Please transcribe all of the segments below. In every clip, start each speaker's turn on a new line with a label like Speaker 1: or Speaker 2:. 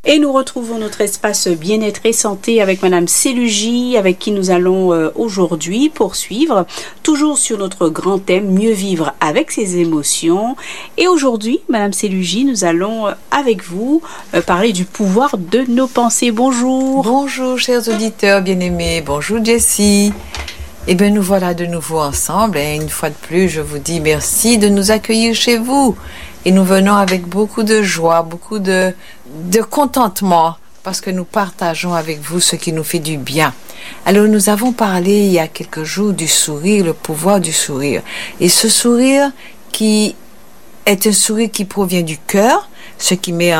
Speaker 1: Et nous retrouvons notre espace bien-être et santé avec Madame Célugie, avec qui nous allons aujourd'hui poursuivre, toujours sur notre grand thème, mieux vivre avec ses émotions. Et aujourd'hui, Madame Célugie, nous allons avec vous parler du pouvoir de nos pensées. Bonjour.
Speaker 2: Bonjour, chers auditeurs bien-aimés. Bonjour, Jessie. Eh bien, nous voilà de nouveau ensemble. Et une fois de plus, je vous dis merci de nous accueillir chez vous. Et nous venons avec beaucoup de joie, beaucoup de contentement, parce que nous partageons avec vous ce qui nous fait du bien. Alors, nous avons parlé il y a quelques jours du sourire, le pouvoir du sourire. Et ce sourire qui est un sourire qui provient du cœur, ce qui met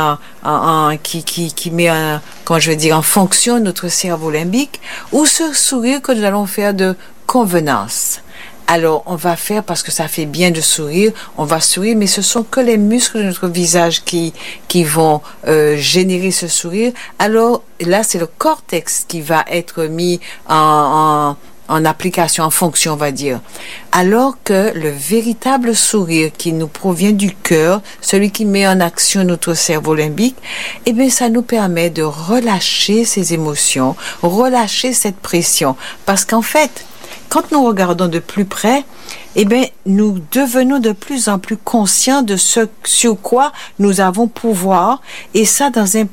Speaker 2: en fonction notre cerveau limbique, ou ce sourire que nous allons faire de convenance. Alors, on va faire, parce que ça fait bien de sourire, on va sourire, mais ce sont que les muscles de notre visage qui vont générer ce sourire. Alors, là, c'est le cortex qui va être mis en application, en fonction, on va dire. Alors que le véritable sourire qui nous provient du cœur, celui qui met en action notre cerveau limbique, eh bien, ça nous permet de relâcher ces émotions, relâcher cette pression. Parce qu'en fait, quand nous regardons de plus près, eh bien, nous devenons de plus en plus conscients de ce sur quoi nous avons pouvoir, et ça dans un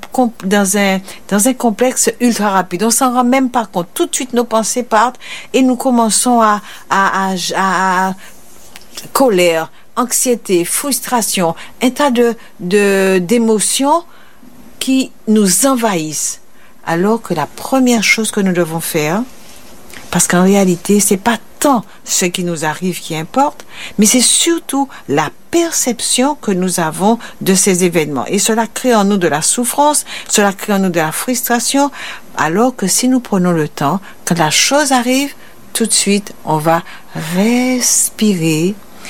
Speaker 2: complexe ultra rapide. On s'en rend même pas compte. Tout de suite, nos pensées partent et nous commençons à colère, anxiété, frustration, un tas d'émotions qui nous envahissent. Alors que la première chose que nous devons faire, parce qu'en réalité, c'est pas tant ce qui nous arrive qui importe, mais c'est surtout la perception que nous avons de ces événements. Et cela crée en nous de la souffrance, cela crée en nous de la frustration, alors que si nous prenons le temps, quand la chose arrive, tout de suite, on va respirer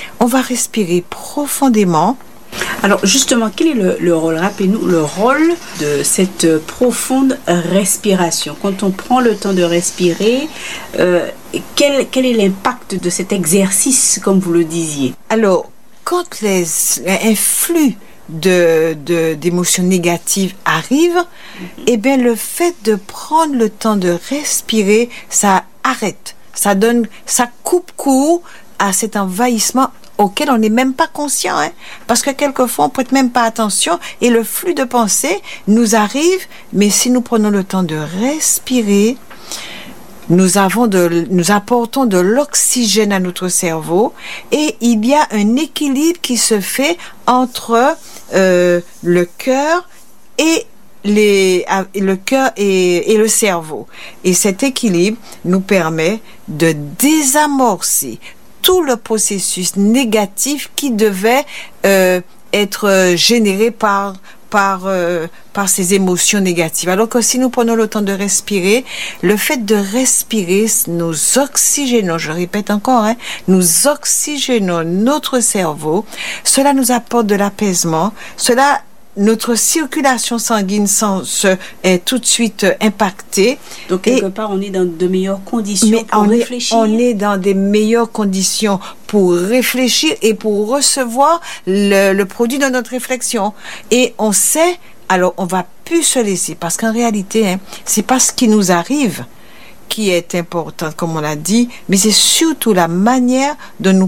Speaker 2: profondément.
Speaker 1: Alors justement, quel est le rôle, rappelez-nous, le rôle de cette profonde respiration? Quand on prend le temps de respirer, quel est l'impact de cet exercice, comme vous le disiez?
Speaker 2: Alors, quand un flux d'émotions négatives arrive, eh bien, le fait de prendre le temps de respirer, ça arrête, ça coupe court à cet envahissement auquel on n'est même pas conscient, parce que quelquefois on prête même pas attention et le flux de pensée nous arrive, mais si nous prenons le temps de respirer, nous apportons de l'oxygène à notre cerveau, et il y a un équilibre qui se fait entre le cœur et le cerveau, et cet équilibre nous permet de désamorcer tout le processus négatif qui devait être généré par ces émotions négatives. Alors que si nous prenons le temps de respirer, le fait de respirer, nous oxygénons, je répète encore, nous oxygénons notre cerveau, cela nous apporte de l'apaisement, notre circulation sanguine est tout de suite impactée.
Speaker 1: Donc, quelque part, on est dans de meilleures conditions pour réfléchir.
Speaker 2: On est dans des meilleures conditions pour réfléchir et pour recevoir le produit de notre réflexion. Et on sait, alors on va plus se laisser, parce qu'en réalité, c'est pas ce qui nous arrive qui est importante, comme on l'a dit, mais c'est surtout la manière dont nous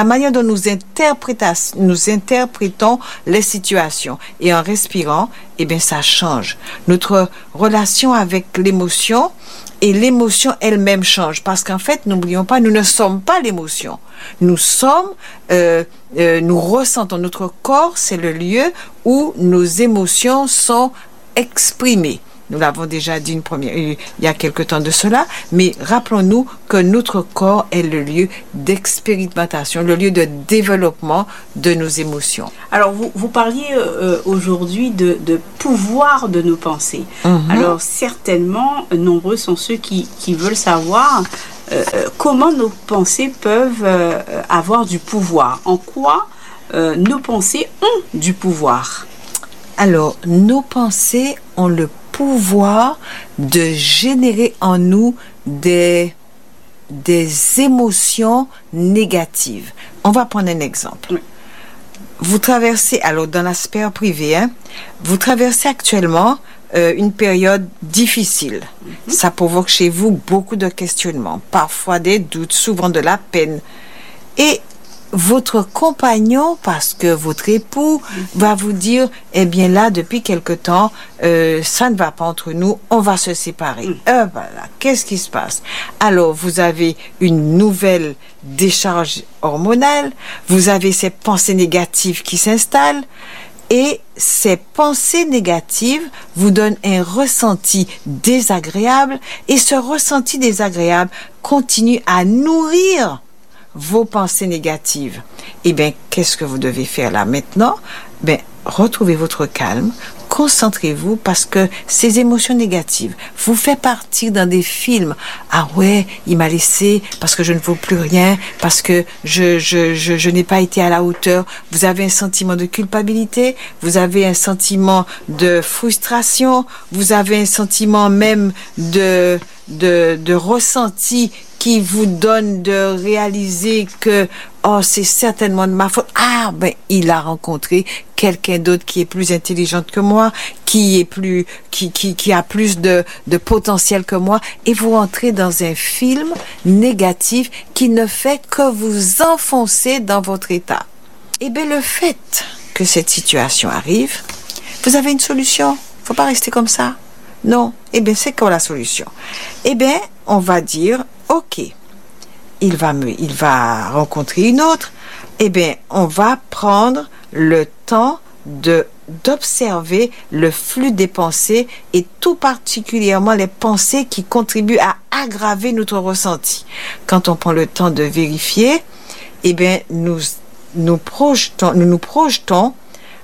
Speaker 2: interprétons les situations. Et en respirant, eh bien, ça change. Notre relation avec l'émotion, et l'émotion elle-même change. Parce qu'en fait, n'oublions pas, nous ne sommes pas l'émotion. Nous ressentons, notre corps, c'est le lieu où nos émotions sont exprimées. Nous l'avons déjà dit il y a quelque temps de cela, mais rappelons-nous que notre corps est le lieu d'expérimentation, le lieu de développement de nos émotions.
Speaker 1: Alors, vous parliez aujourd'hui de pouvoir de nos pensées. Alors, certainement, nombreux sont ceux qui veulent savoir comment nos pensées peuvent avoir du pouvoir. En quoi nos pensées ont du pouvoir?
Speaker 2: Alors, nos pensées ont le pouvoir de générer en nous des émotions négatives. On va prendre un exemple. Oui. Vous traversez, alors dans la sphère privée, vous traversez actuellement une période difficile. Ça provoque chez vous beaucoup de questionnements, parfois des doutes, souvent de la peine. Et votre compagnon, parce que votre époux va vous dire, eh bien là, depuis quelque temps, ça ne va pas entre nous, on va se séparer. Voilà, qu'est-ce qui se passe? Alors, vous avez une nouvelle décharge hormonale, vous avez ces pensées négatives qui s'installent, et ces pensées négatives vous donnent un ressenti désagréable, et ce ressenti désagréable continue à nourrir vos pensées négatives. Eh bien, qu'est-ce que vous devez faire là maintenant? Ben, retrouvez votre calme, concentrez-vous, parce que ces émotions négatives vous fait partir dans des films. Ah ouais, il m'a laissé parce que je ne vaux plus rien, parce que je n'ai pas été à la hauteur. Vous avez un sentiment de culpabilité, vous avez un sentiment de frustration, vous avez un sentiment même de ressenti qui vous donne de réaliser que c'est certainement de ma faute. Ah, ben, il a rencontré quelqu'un d'autre qui est plus intelligente que moi, qui a plus de potentiel que moi, et vous entrez dans un film négatif qui ne fait que vous enfoncer dans votre état. Eh bien, le fait que cette situation arrive, vous avez une solution. Faut pas rester comme ça. Non. Eh bien, c'est quoi la solution? Eh bien, on va dire, OK, il va rencontrer une autre. Eh bien, on va prendre le temps d'observer le flux des pensées, et tout particulièrement les pensées qui contribuent à aggraver notre ressenti. Quand on prend le temps de vérifier, eh bien, nous nous projetons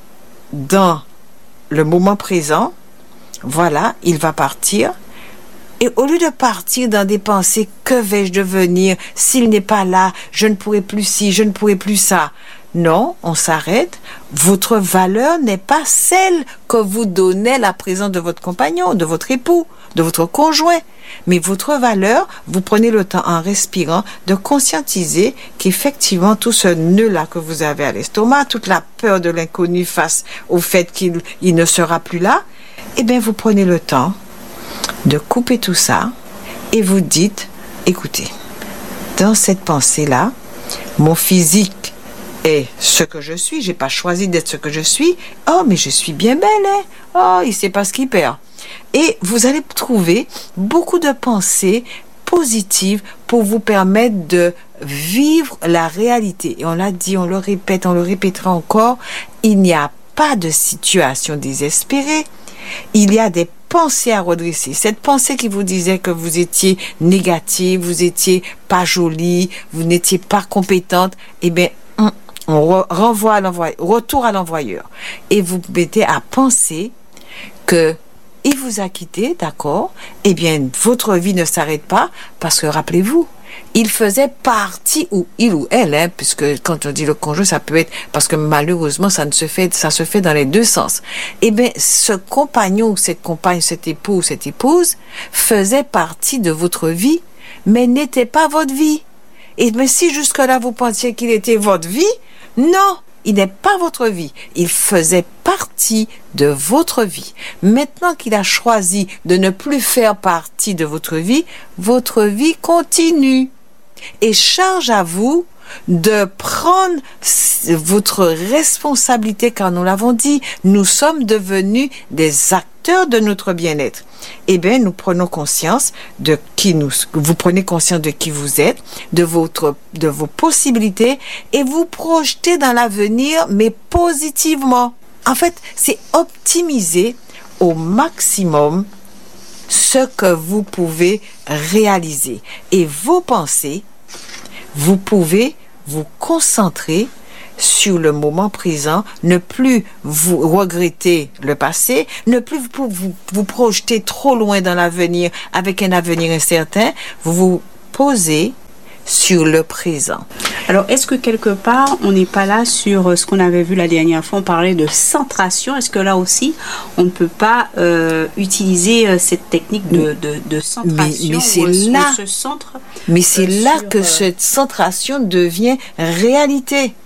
Speaker 2: dans le moment présent. Voilà, il va partir. Et au lieu de partir dans des pensées, que vais-je devenir s'il n'est pas là, je ne pourrai plus ci, je ne pourrai plus ça. Non, on s'arrête. Votre valeur n'est pas celle que vous donnez la présence de votre compagnon, de votre époux, de votre conjoint. Mais votre valeur, vous prenez le temps en respirant de conscientiser qu'effectivement tout ce nœud-là que vous avez à l'estomac, toute la peur de l'inconnu face au fait qu'il ne sera plus là, eh bien vous prenez le temps de couper tout ça et vous dites, écoutez, dans cette pensée-là, mon physique est ce que je suis, j'ai pas choisi d'être ce que je suis. Oh, mais je suis bien belle, hein? Oh, il sait pas ce qu'il perd. Et vous allez trouver beaucoup de pensées positives pour vous permettre de vivre la réalité. Et on l'a dit, on le répète, on le répétera encore, il n'y a pas de situation désespérée. Il y a des pensées à redresser. Cette pensée qui vous disait que vous étiez négative, vous étiez pas jolie, vous n'étiez pas compétente, eh bien, on renvoie à l'envoyeur, retour à l'envoyeur. Et vous mettez à penser que il vous a quitté, d'accord? Eh bien, votre vie ne s'arrête pas, parce que rappelez-vous, il faisait partie, ou il ou elle, hein, puisque quand on dit le conjoint, ça peut être, parce que malheureusement, ça se fait dans les deux sens. Eh bien, ce compagnon, cette compagne, cet époux ou cette épouse, faisait partie de votre vie, mais n'était pas votre vie. Et mais si jusque-là, vous pensiez qu'il était votre vie, non! Il n'est pas votre vie. Il faisait partie de votre vie. Maintenant qu'il a choisi de ne plus faire partie de votre vie continue. Et charge à vous de prendre votre responsabilité, car nous l'avons dit, nous sommes devenus des acteurs de notre bien-être. Eh bien, nous prenons conscience vous prenez conscience de qui vous êtes, de vos possibilités, et vous projetez dans l'avenir, mais positivement. En fait, c'est optimiser au maximum ce que vous pouvez réaliser. Et vos pensées, vous pouvez vous concentrer sur le moment présent, ne plus vous regretter le passé, ne plus vous projeter trop loin dans l'avenir avec un avenir incertain, vous vous posez sur le présent.
Speaker 1: Alors, est-ce que quelque part, on n'est pas là sur ce qu'on avait vu la dernière fois, on parlait de centration, est-ce que là aussi, on ne peut pas utiliser cette technique de centration
Speaker 2: mais c'est là,
Speaker 1: se centre
Speaker 2: mais c'est là que cette centration devient réalité.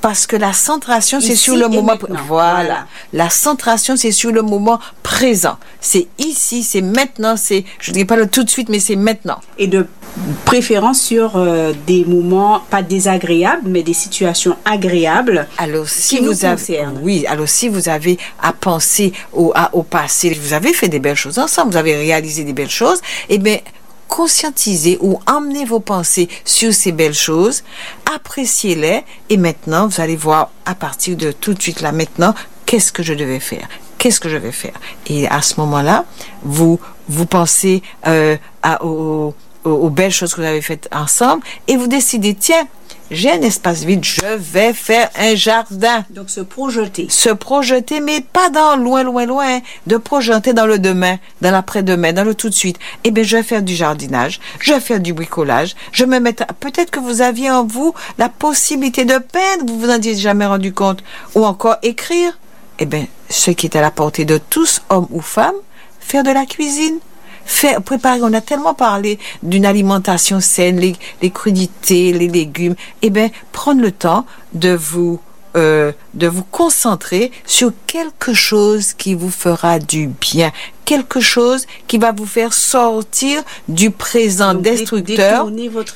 Speaker 2: Parce que la centration, c'est
Speaker 1: Ici
Speaker 2: sur le
Speaker 1: et
Speaker 2: moment.
Speaker 1: maintenant.
Speaker 2: Voilà. La centration, c'est sur le moment présent. C'est ici, c'est maintenant, je ne dirais pas le tout de suite, mais c'est maintenant.
Speaker 1: Et de préférence sur des moments pas désagréables, mais des situations agréables.
Speaker 2: Alors, si
Speaker 1: qui nous
Speaker 2: vous avez,
Speaker 1: concernent.
Speaker 2: oui, alors si vous avez à penser au passé, vous avez fait des belles choses ensemble, vous avez réalisé des belles choses, eh bien, conscientisez ou emmenez vos pensées sur ces belles choses, appréciez-les, et maintenant, vous allez voir à partir de tout de suite là, maintenant, qu'est-ce que je devais faire? Qu'est-ce que je vais faire? Et à ce moment-là, vous pensez aux belles choses que vous avez faites ensemble, et vous décidez, tiens, j'ai un espace vide, je vais faire un jardin.
Speaker 1: Donc se projeter.
Speaker 2: Se projeter, mais pas dans loin, de projeter dans le demain, dans l'après-demain, dans le tout de suite. Eh bien, je vais faire du jardinage, je vais faire du bricolage, je me mets, peut-être que vous aviez en vous la possibilité de peindre, vous vous en êtes jamais rendu compte, ou encore écrire. Eh bien, ce qui est à la portée de tous, hommes ou femmes, faire de la cuisine. Préparer, on a tellement parlé d'une alimentation saine, les crudités, les légumes. Eh bien, prendre le temps de vous concentrer sur quelque chose qui vous fera du bien, quelque chose qui va vous faire sortir du présent
Speaker 1: Donc,
Speaker 2: destructeur.
Speaker 1: Détournez votre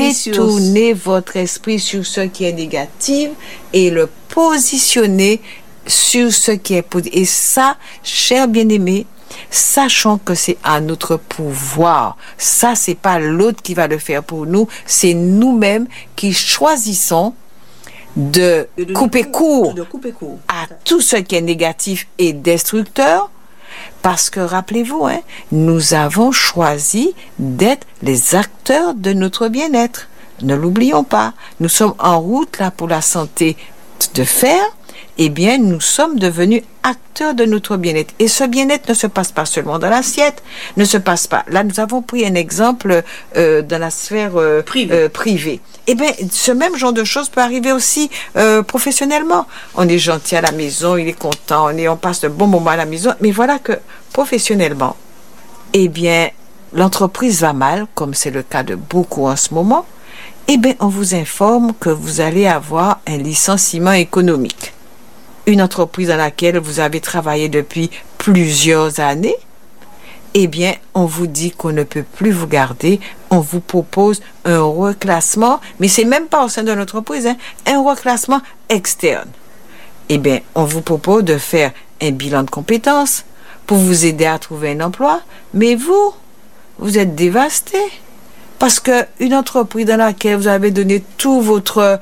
Speaker 2: esprit sur ce qui est négatif et le positionner sur ce qui est positif. Et ça, chers bien-aimés, sachant que c'est à notre pouvoir. Ça, c'est pas l'autre qui va le faire pour nous, c'est nous-mêmes qui choisissons de couper court à tout ce qui est négatif et destructeur, parce que rappelez-vous, nous avons choisi d'être les acteurs de notre bien-être. Ne l'oublions pas. Nous sommes en route là pour la santé de fer. Eh bien, nous sommes devenus acteurs de notre bien-être. Et ce bien-être ne se passe pas seulement dans l'assiette, ne se passe pas. Là, nous avons pris un exemple dans la sphère privée. Eh bien, ce même genre de choses peut arriver aussi professionnellement. On est gentil à la maison, il est content, on passe de bons moments à la maison. Mais voilà que professionnellement, eh bien, l'entreprise va mal, comme c'est le cas de beaucoup en ce moment. Eh bien, on vous informe que vous allez avoir un licenciement économique. Une entreprise dans laquelle vous avez travaillé depuis plusieurs années, eh bien, on vous dit qu'on ne peut plus vous garder, on vous propose un reclassement, mais c'est même pas au sein de l'entreprise, un reclassement externe. Eh bien, on vous propose de faire un bilan de compétences pour vous aider à trouver un emploi, mais vous êtes dévasté parce que une entreprise dans laquelle vous avez donné tout votre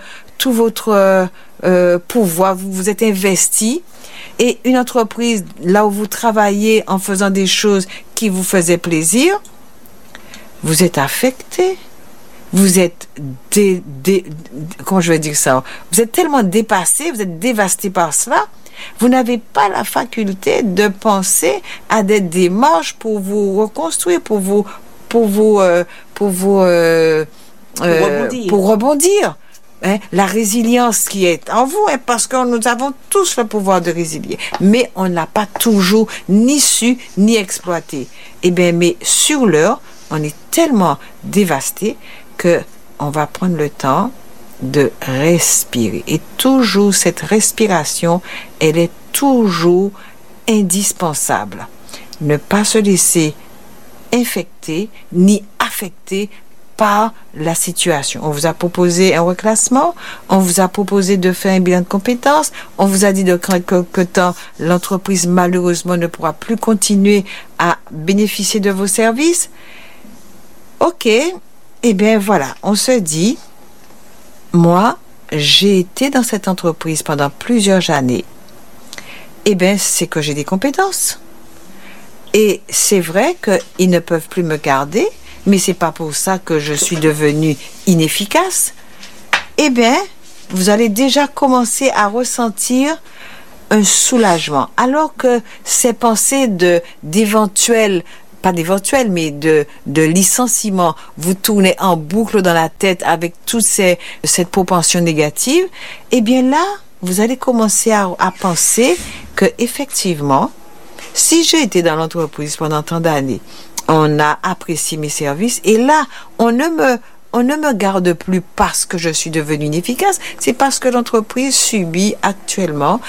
Speaker 2: pouvoir, vous vous êtes investi, et une entreprise là où vous travaillez en faisant des choses qui vous faisaient plaisir, vous êtes affecté, vous êtes comment je vais dire ça, vous êtes tellement dépassé, vous êtes dévasté par cela, vous n'avez pas la faculté de penser à des démarches pour vous reconstruire, pour rebondir. La résilience qui est en vous, parce que nous avons tous le pouvoir de résilier, mais on ne l'a pas toujours ni su ni exploité. Eh bien, mais sur l'heure, on est tellement dévasté que on va prendre le temps de respirer. Et toujours cette respiration, elle est toujours indispensable. Ne pas se laisser infecter ni affecter par la situation. On vous a proposé un reclassement, on vous a proposé de faire un bilan de compétences, on vous a dit de quelque temps, l'entreprise malheureusement ne pourra plus continuer à bénéficier de vos services. Ok, eh bien voilà, on se dit, moi, j'ai été dans cette entreprise pendant plusieurs années. Eh bien, c'est que j'ai des compétences. Et c'est vrai qu'ils ne peuvent plus me garder, mais c'est pas pour ça que je suis devenue inefficace. Eh bien, vous allez déjà commencer à ressentir un soulagement. Alors que ces pensées mais de licenciement, vous tournez en boucle dans la tête avec toute cette propension négative, eh bien là, vous allez commencer à penser que effectivement, si j'ai été dans l'entreprise pendant tant d'années, on a apprécié mes services, et là, on ne on ne me garde plus parce que je suis devenue inefficace, c'est parce que l'entreprise subit actuellement,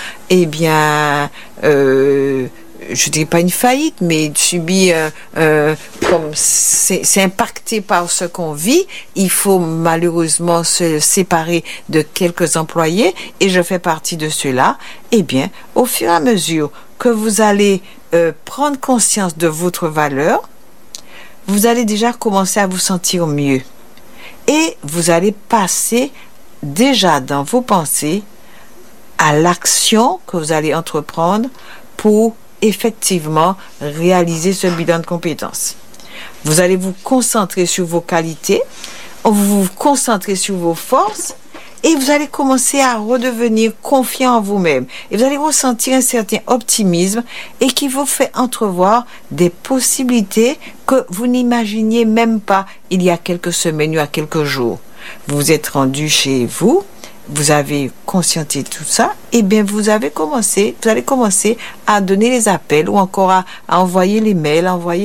Speaker 2: je dirais pas une faillite, mais subit comme c'est impacté par ce qu'on vit. Il faut malheureusement se séparer de quelques employés, et je fais partie de ceux-là. Au fur et à mesure que vous allez prendre conscience de votre valeur, vous allez déjà commencer à vous sentir mieux, et vous allez passer déjà dans vos pensées à l'action que vous allez entreprendre pour effectivement réaliser ce bilan de compétences. Vous allez vous concentrer sur vos qualités, vous concentrer sur vos forces, et vous allez commencer à redevenir confiant en vous-même. Et vous allez ressentir un certain optimisme, et qui vous fait entrevoir des possibilités que vous n'imaginiez même pas il y a quelques semaines ou il y a quelques jours. Vous vous êtes rendu chez vous, vous avez conscientisé tout ça, vous allez commencer à donner les appels, ou encore à envoyer les mails,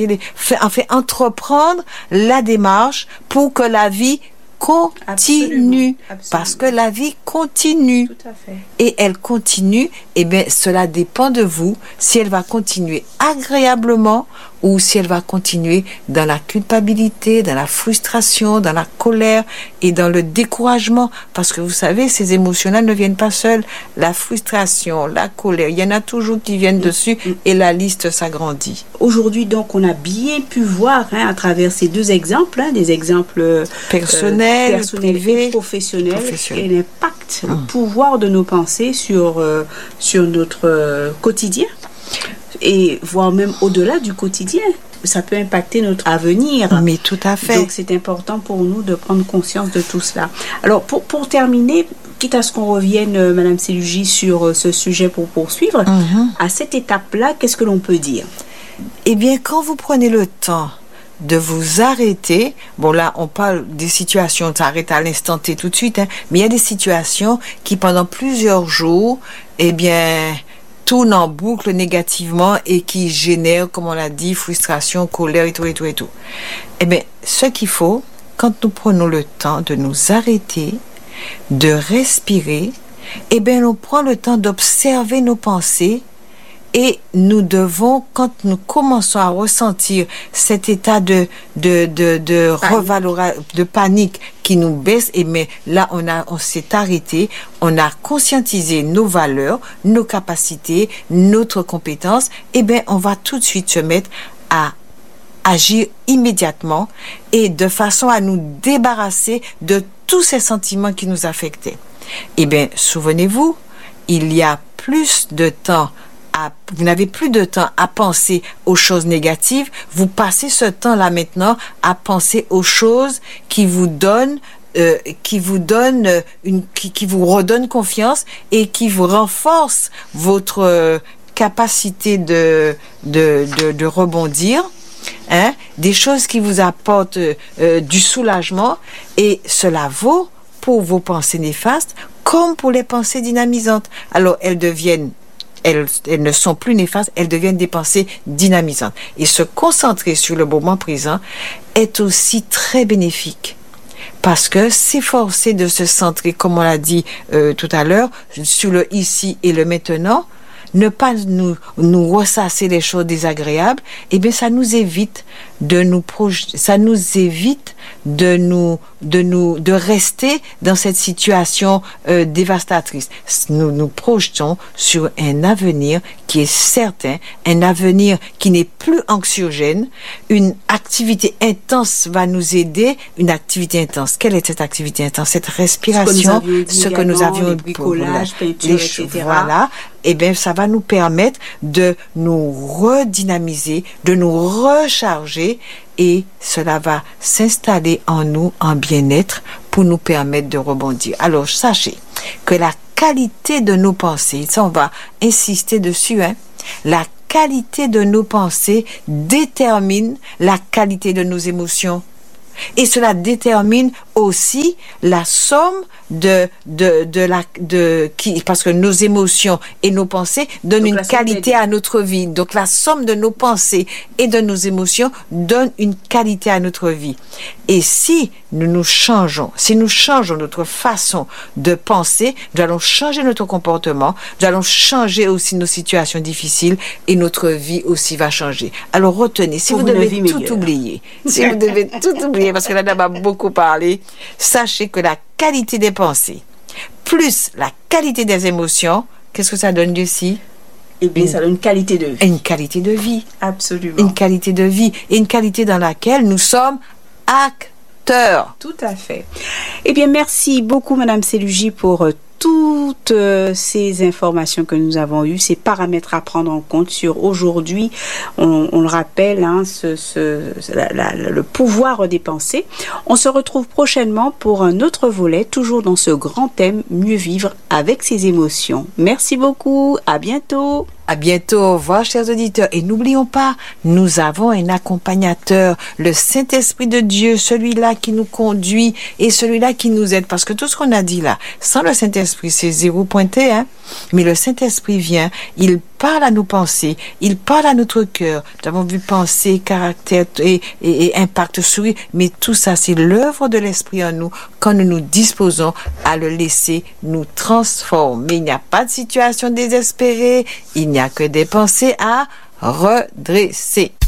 Speaker 2: entreprendre la démarche pour que la vie continue.
Speaker 1: Absolument.
Speaker 2: Parce que la vie continue.
Speaker 1: Tout à fait.
Speaker 2: Et elle continue, cela dépend de vous, si elle va continuer agréablement ou si elle va continuer dans la culpabilité, dans la frustration, dans la colère et dans le découragement. Parce que vous savez, ces émotions-là ne viennent pas seules. La frustration, la colère, il y en a toujours qui viennent dessus, et la liste s'agrandit.
Speaker 1: Aujourd'hui, donc, on a bien pu voir à travers ces deux exemples, des exemples
Speaker 2: personnels, privés,
Speaker 1: et professionnels, et l'impact, le pouvoir de nos pensées sur notre quotidien, et voire même au-delà du quotidien. Ça peut impacter notre avenir.
Speaker 2: Mais tout à fait.
Speaker 1: Donc, c'est important pour nous de prendre conscience de tout cela. Alors, pour terminer, quitte à ce qu'on revienne, Madame Selugi, sur ce sujet pour poursuivre, à cette étape-là, qu'est-ce que l'on peut dire?
Speaker 2: Quand vous prenez le temps de vous arrêter, là, on parle des situations, on s'arrête à l'instant T tout de suite, mais il y a des situations qui, pendant plusieurs jours, tournent en boucle négativement, et qui génèrent, comme on l'a dit, frustration, colère et tout. Ce qu'il faut, quand nous prenons le temps de nous arrêter, de respirer, on prend le temps d'observer nos pensées, et nous devons, quand nous commençons à ressentir cet état de panique qui nous baisse, là on s'est arrêté, on a conscientisé nos valeurs, nos capacités, notre compétence, on va tout de suite se mettre à agir immédiatement, et de façon à nous débarrasser de tous ces sentiments qui nous affectaient. Souvenez-vous, il y a plus de temps vous n'avez plus de temps à penser aux choses négatives, vous passez ce temps-là maintenant à penser aux choses qui vous donnent qui vous redonnent confiance, et qui vous renforcent votre capacité de rebondir, des choses qui vous apportent du soulagement, et cela vaut pour vos pensées néfastes comme pour les pensées dynamisantes. Alors elles ne sont plus néfastes, elles deviennent des pensées dynamisantes. Et se concentrer sur le moment présent est aussi très bénéfique. Parce que s'efforcer de se centrer, comme on l'a dit tout à l'heure, sur le ici et le maintenant, ne pas nous ressasser les choses désagréables, ça nous évite de rester dans cette situation dévastatrice. Nous projetons sur un avenir qui est certain, un avenir qui n'est plus anxiogène. Une activité intense va nous aider. Une activité intense. Quelle est cette activité intense? Cette respiration, ce que nous avions
Speaker 1: dit, bricolage, peinture, etc.
Speaker 2: Voilà. Ça va nous permettre de nous redynamiser, de nous recharger, et cela va s'installer en nous en bien-être pour nous permettre de rebondir. Alors, sachez que la qualité de nos pensées, ça on va insister dessus, la qualité de nos pensées détermine la qualité de nos émotions. Et cela détermine aussi la somme parce que nos émotions et nos pensées donnent une qualité à notre vie. Donc la somme de nos pensées et de nos émotions donne une qualité à notre vie. Et si nous changeons notre façon de penser, nous allons changer notre comportement, nous allons changer aussi nos situations difficiles et notre vie aussi va changer. Alors retenez, si vous devez tout oublier, parce que la dame a beaucoup parlé, sachez que la qualité des pensées plus la qualité des émotions, qu'est-ce que ça donne, Lucie?
Speaker 1: Eh bien, ça donne une qualité de vie.
Speaker 2: Une qualité de vie.
Speaker 1: Absolument.
Speaker 2: Une qualité de vie et une qualité dans laquelle nous sommes acteurs.
Speaker 1: Tout à fait. Eh bien, merci beaucoup, Madame Seluji, pour toutes ces informations que nous avons eues, ces paramètres à prendre en compte sur aujourd'hui, on le rappelle, hein, le pouvoir des pensées. On se retrouve prochainement pour un autre volet, toujours dans ce grand thème, mieux vivre avec ses émotions. Merci beaucoup, à bientôt.
Speaker 2: À bientôt, au revoir, chers auditeurs. Et n'oublions pas, nous avons un accompagnateur, le Saint-Esprit de Dieu, celui-là qui nous conduit et celui-là qui nous aide. Parce que tout ce qu'on a dit là, sans le Saint-Esprit, c'est zéro pointé, hein. Mais le Saint-Esprit vient, il parle à nos pensées, il parle à notre cœur. Nous avons vu pensée, caractère et impact, sourire. Mais tout ça, c'est l'œuvre de l'Esprit en nous quand nous nous disposons à le laisser nous transformer. Il n'y a pas de situation désespérée, il n'y a que des pensées à redresser.